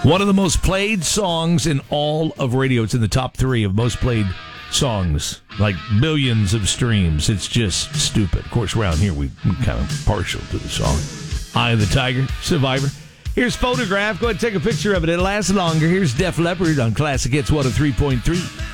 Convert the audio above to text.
One of the most played songs in all of radio. It's in the top 3 of most played songs, like billions of streams. It's just stupid. Of course, around here, we're kind of partial to the song. Eye of the Tiger, Survivor. Here's Photograph. Go ahead and take a picture of it. It'll last longer. Here's Def Leppard on Classic Hits 103.3.